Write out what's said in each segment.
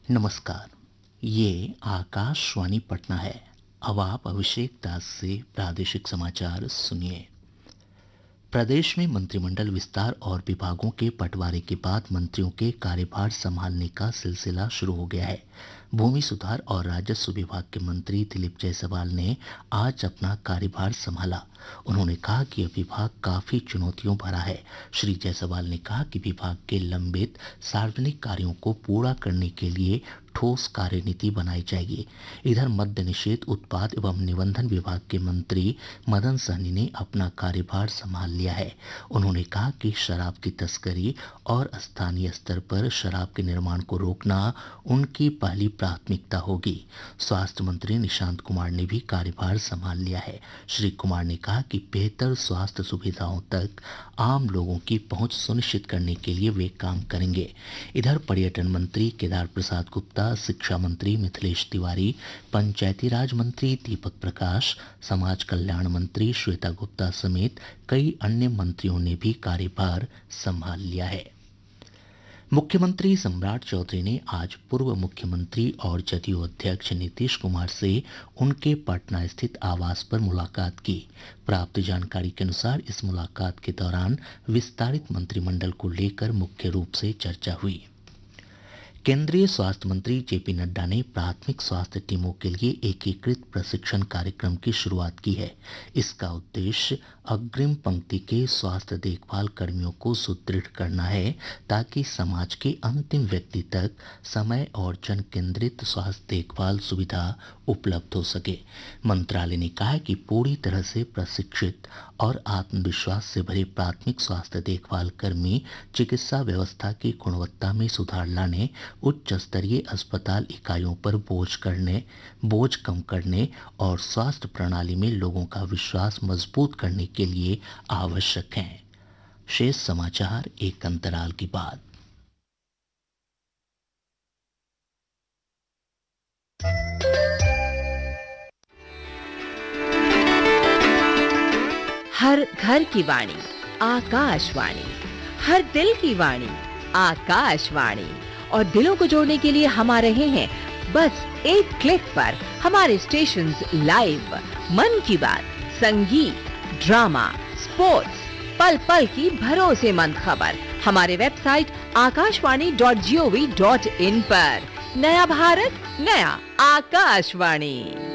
नमस्कार। ये आकाशवाणी पटना है। अब आप अभिषेक दास से प्रादेशिक समाचार सुनिए। प्रदेश में मंत्रिमंडल विस्तार और विभागों के बंटवारे के बाद मंत्रियों के कार्यभार संभालने का सिलसिला शुरू हो गया है। भूमि सुधार और राजस्व विभाग के मंत्री दिलीप जायसवाल ने आज अपना कार्यभार संभाला। उन्होंने कहा कि यह विभाग काफी चुनौतियों भरा है। श्री जायसवाल ने कहा कि विभाग के लंबित सार्वजनिक कार्यों को पूरा करने के लिए ठोस कार्यनीति बनाई जाएगी। इधर मद्य निषेध, उत्पाद एवं निबंधन विभाग के मंत्री मदन सहनी ने अपना कार्यभार संभाल लिया है। उन्होंने कहा कि शराब की तस्करी और स्थानीय स्तर पर शराब के निर्माण को रोकना उनकी पहली प्राथमिकता होगी। स्वास्थ्य मंत्री निशांत कुमार ने भी कार्यभार संभाल लिया है। श्री कुमार ने कहा कि बेहतर स्वास्थ्य सुविधाओं तक आम लोगों की पहुंच सुनिश्चित करने के लिए वे काम करेंगे। इधर पर्यटन मंत्री केदार प्रसाद गुप्ता, शिक्षा मंत्री मिथिलेश तिवारी, पंचायती राज मंत्री दीपक प्रकाश, समाज कल्याण मंत्री श्वेता गुप्ता समेत कई अन्य मंत्रियों ने भी कार्यभार संभाल लिया है। मुख्यमंत्री सम्राट चौधरी ने आज पूर्व मुख्यमंत्री और जदयू अध्यक्ष नीतीश कुमार से उनके पटना स्थित आवास पर मुलाकात की। प्राप्त जानकारी के अनुसार इस मुलाकात के दौरान विस्तारित मंत्रिमंडल को लेकर मुख्य रूप से चर्चा हुई। केंद्रीय स्वास्थ्य मंत्री जेपी नड्डा ने प्राथमिक स्वास्थ्य टीमों के लिए एकीकृत प्रशिक्षण कार्यक्रम की शुरुआत की है। इसका उद्देश्य अग्रिम पंक्ति के स्वास्थ्य देखभाल कर्मियों को सुदृढ़ करना है, ताकि समाज के अंतिम व्यक्ति तक समय और जन केंद्रित स्वास्थ्य देखभाल सुविधा उपलब्ध हो सके। मंत्रालय ने कहा है कि पूरी तरह से प्रशिक्षित और आत्मविश्वास से भरे प्राथमिक स्वास्थ्य देखभाल कर्मी चिकित्सा व्यवस्था की गुणवत्ता में सुधार लाने, उच्च स्तरीय अस्पताल इकाइयों पर बोझ कम करने और स्वास्थ्य प्रणाली में लोगों का विश्वास मजबूत करने के लिए आवश्यक हैं। शेष समाचार एक अंतराल के बाद। हर घर की वाणी आकाशवाणी, हर दिल की वाणी आकाशवाणी। और दिलों को जोड़ने के लिए हम आ रहे हैं बस एक क्लिक पर। हमारे स्टेशंस लाइव, मन की बात, संगीत, ड्रामा, स्पोर्ट्स, पल पल की भरोसेमंद खबर हमारे वेबसाइट akashwani.gov.in पर। नया भारत, नया आकाशवाणी।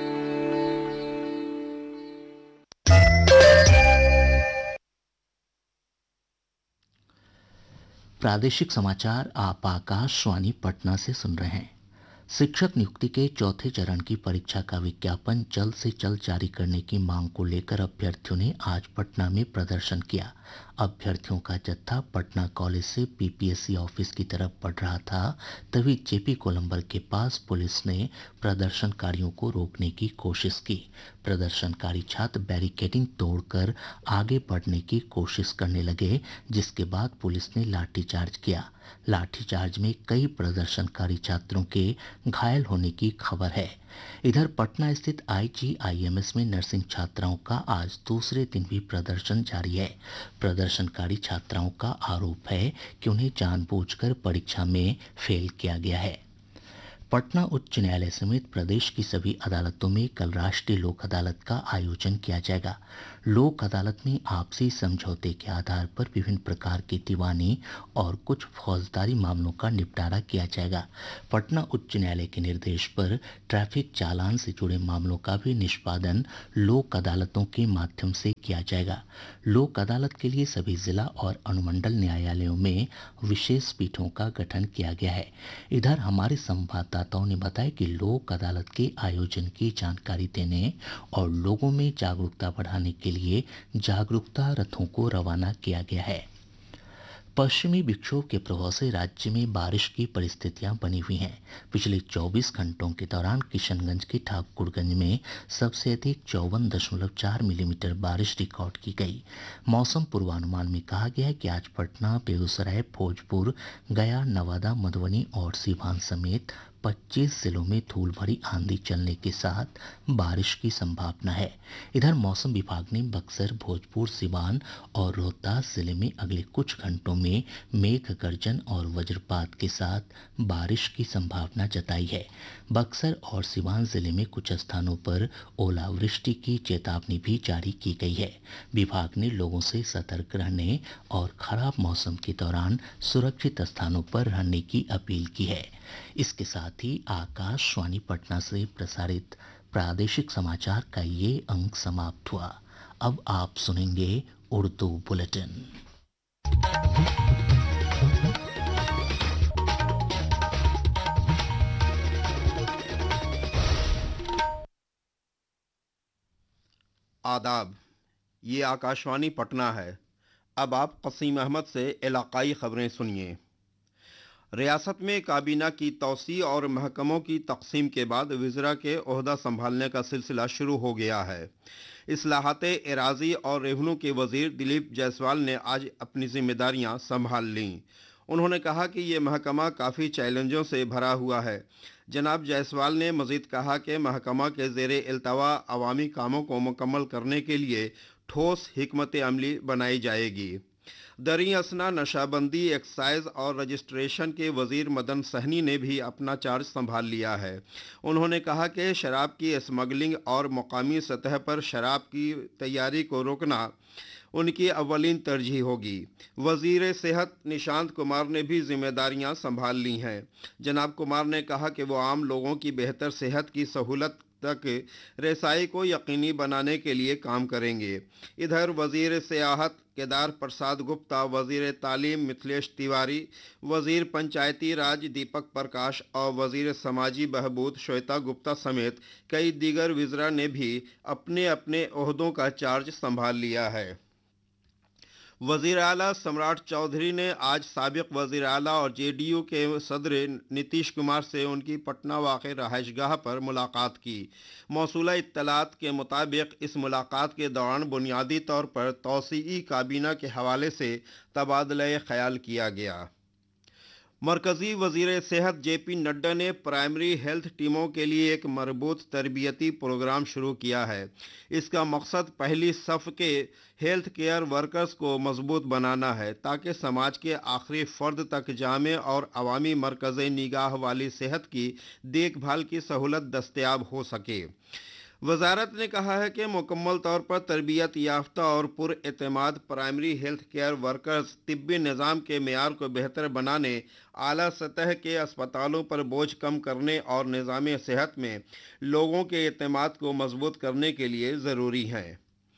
प्रादेशिक समाचार आप आकाशवाणी पटना से सुन रहे हैं। शिक्षक नियुक्ति के चौथे चरण की परीक्षा का विज्ञापन जल्द से जल्द जारी करने की मांग को लेकर अभ्यर्थियों ने आज पटना में प्रदर्शन किया। अभ्यर्थियों का जत्था पटना कॉलेज से पीपीएससी ऑफिस की तरफ बढ़ रहा था, तभी जेपी कोलंबर के पास पुलिस ने प्रदर्शनकारियों को रोकने की कोशिश की। प्रदर्शनकारी छात्र बैरिकेडिंग तोड़कर आगे बढ़ने की कोशिश करने लगे, जिसके बाद पुलिस ने लाठीचार्ज किया। लाठीचार्ज में कई प्रदर्शनकारी छात्रों के घायल होने की खबर है। इधर पटना स्थित आईजीआईएमएस में नर्सिंग छात्राओं का आज दूसरे दिन भी प्रदर्शन जारी है। प्रदर्शनकारी छात्राओं का आरोप है कि उन्हें जानबूझकर परीक्षा में फेल किया गया है। पटना उच्च न्यायालय समेत प्रदेश की सभी अदालतों में कल राष्ट्रीय लोक अदालत का आयोजन किया जाएगा। लोक अदालत में आपसी समझौते के आधार पर विभिन्न प्रकार की दीवानी और कुछ फौजदारी मामलों का निपटारा किया जाएगा। पटना उच्च न्यायालय के निर्देश पर ट्रैफिक चालान से जुड़े मामलों का भी निष्पादन लोक अदालतों के माध्यम से किया जाएगा। लोक अदालत के लिए सभी जिला और अनुमंडल न्यायालयों में विशेष पीठों का गठन किया गया है। इधर हमारे संवाददाताओं ने बताया कि लोक अदालत के आयोजन की जानकारी देने और लोगों में जागरूकता बढ़ाने के लिए जागरूकता रथों को रवाना किया गया है। पश्चिमी विक्षोभ के प्रभाव से राज्य में बारिश की परिस्थितियां बनी हुई हैं। पिछले 24 घंटों के दौरान किशनगंज के ठाकुरगंज में सबसे अधिक 54.4 मिलीमीटर बारिश रिकॉर्ड की गई। मौसम पूर्वानुमान में कहा गया है कि आज पटना, बेगूसराय, भोजपुर, गया, नवादा, मधुबनी और सीवान समेत 25 जिलों में धूल भरी आंधी चलने के साथ बारिश की संभावना है। इधर मौसम विभाग ने बक्सर, भोजपुर, सिवान और रोहतास जिले में अगले कुछ घंटों में मेघ गर्जन और वज्रपात के साथ बारिश की संभावना जताई है। बक्सर और सिवान जिले में कुछ स्थानों पर ओलावृष्टि की चेतावनी भी जारी की गई है। विभाग ने लोगों से सतर्क रहने और खराब मौसम के दौरान सुरक्षित स्थानों पर रहने की अपील की है। इसके साथ ही आकाशवाणी पटना से प्रसारित प्रादेशिक समाचार का ये अंक समाप्त हुआ। अब आप सुनेंगे उर्दू बुलेटिन। आदाब, ये आकाशवाणी पटना है। अब आप कसीम अहमद से इलाकाई खबरें सुनिए। रियासत में काबीना की तौसी और महकमों की तकसीम के बाद वज़रा के ओहदा संभालने का सिलसिला शुरू हो गया है। इस्लाहाते एराज़ी और रेवन्यू के वज़ीर दिलीप जायसवाल ने आज अपनी जिम्मेदारियां संभाल लीं। उन्होंने कहा कि ये महकमा काफ़ी चैलेंजों से भरा हुआ है। जनाब जायसवाल ने मज़ीद कहा कि महकमा के ज़ेरे इल्तवा अवामी कामों को मुकम्मल करने के लिए ठोस हिकमत अमली बनाई जाएगी। दरी असना, नशाबंदी, एक्साइज और रजिस्ट्रेशन के वज़ीर मदन सहनी ने भी अपना चार्ज संभाल लिया है। उन्होंने कहा कि शराब की स्मगलिंग और मकामी सतह पर शराब की तैयारी को रोकना उनकी अव्वलीन तरजीह होगी। वज़ीर सेहत निशांत कुमार ने भी जिम्मेदारियां संभाल ली हैं। जनाब कुमार ने कहा कि वो आम लोगों की बेहतर सेहत की सहूलत तक रसाई को यकीनी बनाने के लिए काम करेंगे। इधर वज़ीर सियाहत केदार प्रसाद गुप्ता, वज़ीर तालीम मिथिलेश तिवारी, वज़ीर पंचायती राज दीपक प्रकाश और वज़ीर समाजी बहबूद श्वेता गुप्ता समेत कई दीगर वज़रा ने भी अपने अपने ओहदों का चार्ज संभाल लिया है। वज़ीर आला सम्राट चौधरी ने आज साबिक़ वज़ीर आला और जेडीयू के सदर नीतीश कुमार से उनकी पटना वाक़ रहायशगाह पर मुलाकात की। मौसूला इत्तलात के मुताबिक इस मुलाकात के दौरान बुनियादी तौर पर तौसीई काबीना के हवाले से तबादला ख़याल किया गया। मरकज़ी वज़ीर सेहत जेपी नड्डा ने प्राइमरी हेल्थ टीमों के लिए एक मरबूत तरबियती प्रोग्राम शुरू किया है। इसका मकसद पहली सफ़ के हेल्थ केयर वर्कर्स को मजबूत बनाना है ताकि समाज के आखिरी फ़र्द तक जामे और अवामी मरकज़ निगाह वाली सेहत की देखभाल की सहूलत दस्तयाब हो सके। वजारत ने कहा है कि मुकम्मल तौर पर तरबियत याफ्ता और पुरएतमाद प्राइमरी हेल्थ केयर वर्कर्स तिब्बी निज़ाम के मेयार को बेहतर बनाने, आला सतह के अस्पतालों पर बोझ कम करने और निज़ाम सेहत में लोगों के एतमाद को मजबूत करने के लिए ज़रूरी हैं।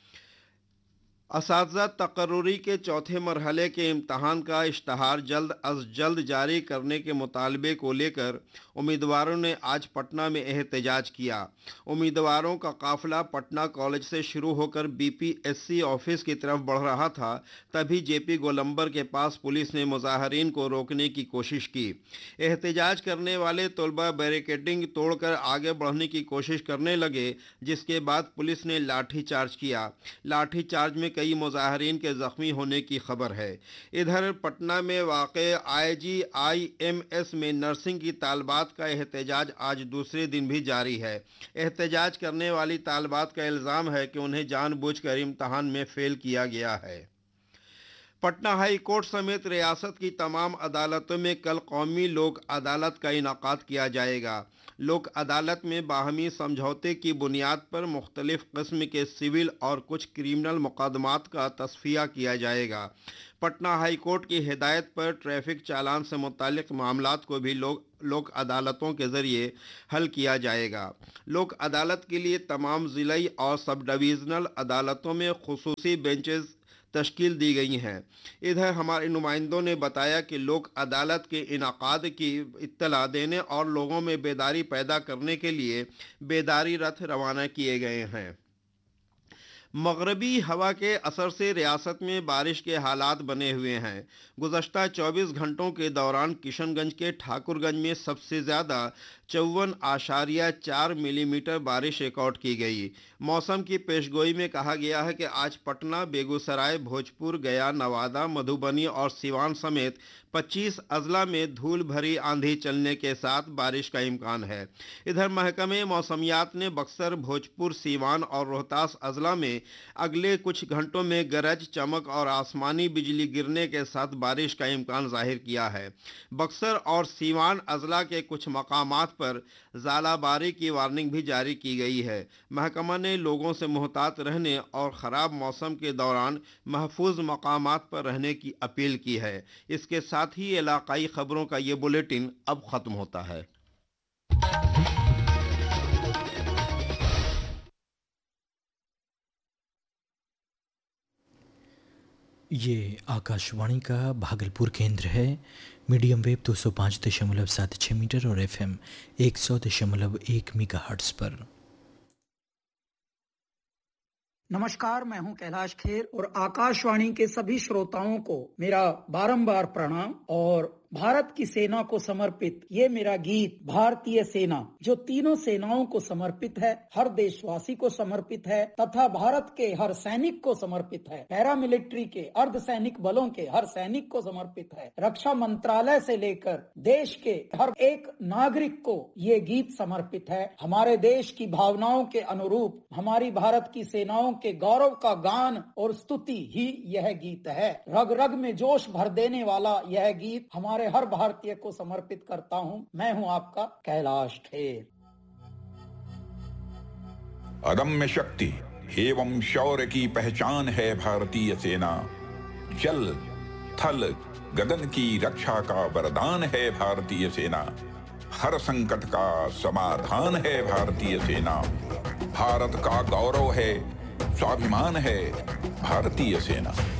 असातिज़ा तकर्रुरी के चौथे मरहले के इम्तहान का इश्तहार जल्द अज जल्द जारी करने के मुतालबे को लेकर उम्मीदवारों ने आज पटना में एहतजाज किया। उम्मीदवारों का काफ़िला पटना कॉलेज से शुरू होकर बीपीएससी ऑफिस की तरफ बढ़ रहा था, तभी जेपी गोलंबर के पास पुलिस ने मुजाहरीन को रोकने की कोशिश की। एहतजाज करने वाले तलबा बैरिकेडिंग तोड़कर आगे बढ़ने की कोशिश करने लगे, जिसके बाद पुलिस ने लाठीचार्ज किया। लाठीचार्ज में कई मुजाहरीन के ज़ख्मी होने की खबर है। इधर पटना में वाक़े आईजीआईएमएस में नर्सिंग की तालबात का एहतजाज आज दूसरे दिन भी जारी है। एहतजाज करने वाली तालबात का इल्ज़ाम है कि उन्हें जानबूझकर इम्तहान में फ़ेल किया गया है। पटना हाई कोर्ट समेत रियासत की तमाम अदालतों में कल कौमी लोक अदालत का इनाकाद किया जाएगा। लोक अदालत में बाहमी समझौते की बुनियाद पर मुख्तलिफ किस्म के सिविल और कुछ क्रिमिनल मुकदमात का तस्फिया किया जाएगा। पटना हाई कोर्ट की हिदायत पर ट्रैफिक चालान से मुतालिक मामलात को भी लोक अदालतों के ज़रिए हल किया जाएगा। लोक अदालत के लिए तमाम ज़िलाई और सब डिवीज़नल अदालतों में खुसूसी बेंचेस तश्कील दी गई हैं। इधर हमारे नुमाइंदों ने बताया कि लोक अदालत के इनाकाद की इत्तला देने और लोगों में बेदारी पैदा करने के लिए बेदारी रथ रवाना किए गए हैं। मगरबी हवा के असर से रियासत में बारिश के हालात बने हुए हैं। गुज़श्ता 24 घंटों के दौरान किशनगंज के ठाकुरगंज में सबसे ज़्यादा 54.4 मिलीमीटर बारिश रिकॉर्ड की गई। मौसम की पेशगोई में कहा गया है कि आज पटना, बेगूसराय, भोजपुर, गया, नवादा, मधुबनी और सिवान समेत 25 अजला में धूल भरी आंधी चलने के साथ बारिश का इम्कान है। इधर महकमे मौसमियात ने बक्सर, भोजपुर, सीवान और रोहतास अजला में अगले कुछ घंटों में गरज, चमक और आसमानी बिजली गिरने के साथ बारिश का इम्कान जाहिर किया है। बक्सर और सीवान अजला के कुछ मकामात पर ज़ालाबारी की वार्निंग भी जारी की गई है। महकमा ने लोगों से मुहतात रहने और ख़राब मौसम के दौरान महफूज मकामात पर रहने की अपील की है। इसके साथ ही इलाकाई खबरों का ये बुलेटिन अब ख़त्म होता है। ये आकाशवाणी का भागलपुर केंद्र है। मीडियम वेव 205.76 मीटर और FM 100.1 मेगाहर्ट्ज़ पर। नमस्कार, मैं हूं कैलाश खेर और आकाशवाणी के सभी श्रोताओं को मेरा बारंबार प्रणाम। और भारत की सेना को समर्पित ये मेरा गीत भारतीय सेना, जो तीनों सेनाओं को समर्पित है, हर देशवासी को समर्पित है तथा भारत के हर सैनिक को समर्पित है, पैरामिलिट्री के, अर्धसैनिक बलों के हर सैनिक को समर्पित है, रक्षा मंत्रालय से लेकर देश के हर एक नागरिक को ये गीत समर्पित है। हमारे देश की भावनाओं के अनुरूप हमारी भारत की सेनाओं के गौरव का गान और स्तुति ही यह गीत है। रग रग में जोश भर देने वाला यह गीत हमारे हर भारतीय को समर्पित करता हूं। मैं हूं आपका कैलाश खेर। अदम्य शक्ति एवं शौर्य की पहचान है भारतीय सेना। जल, थल, गगन की रक्षा का वरदान है भारतीय सेना। हर संकट का समाधान है भारतीय सेना। भारत का गौरव है, स्वाभिमान है भारतीय सेना।